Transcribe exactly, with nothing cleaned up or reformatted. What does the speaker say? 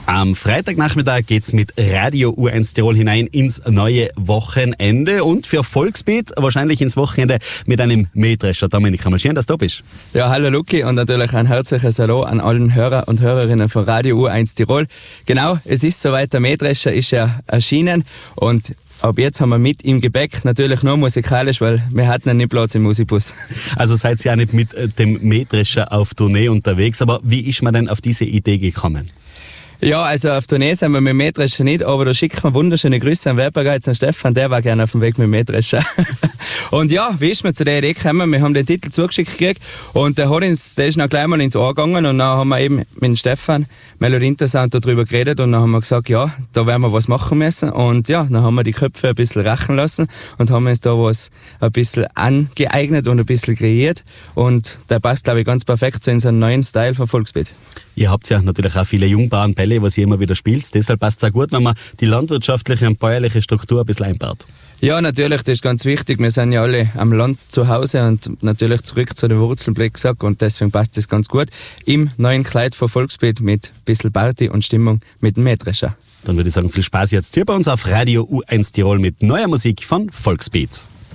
Am Freitagnachmittag geht's mit Radio U eins Tirol hinein ins neue Wochenende und für Volksbeat wahrscheinlich ins Wochenende mit einem Mähdrescher. Dominik, kann man schön, dass du da bist. Ja, hallo Luki und natürlich ein herzliches Hallo an allen Hörer und Hörerinnen von Radio U eins Tirol. Genau, es ist soweit, der Mähdrescher ist ja erschienen und ab jetzt haben wir mit im Gepäck, natürlich nur musikalisch, weil wir hatten ja nicht Platz im Musikbus. Also seid ihr ja nicht mit dem Mähdrescher auf Tournee unterwegs, aber wie ist man denn auf diese Idee gekommen? Ja, also auf Tournee sind wir mit dem Mähdrescher nicht, aber da schicken wir wunderschöne Grüße an Werbergeiz, an Stefan, der war gerne auf dem Weg mit dem Mähdrescher. Und ja, wie ist mir zu der Idee gekommen? Wir haben den Titel zugeschickt gekriegt und der, hat uns, der ist dann gleich mal ins Ohr gegangen und dann haben wir eben mit dem Stefan Melodie Interessant darüber geredet und dann haben wir gesagt, ja, da werden wir was machen müssen und ja, dann haben wir die Köpfe ein bisschen rachen lassen und haben uns da was ein bisschen angeeignet und ein bisschen kreiert und der passt, glaube ich, ganz perfekt zu unserem neuen Style von Volksbeat. Ihr habt ja natürlich auch viele jungbaren Bälle, was ihr immer wieder spielt. Deshalb passt es auch gut, wenn man die landwirtschaftliche und bäuerliche Struktur ein bisschen einbaut. Ja, natürlich, das ist ganz wichtig. Wir sind ja alle am Land zu Hause und natürlich zurück zu den Wurzeln, blöd gesagt. Und deswegen passt das ganz gut. Im neuen Kleid von Volksbeat mit ein bisschen Party und Stimmung mit dem Mähdrescher. Dann würde ich sagen, viel Spaß jetzt hier bei uns auf Radio U eins Tirol mit neuer Musik von Volksbeat.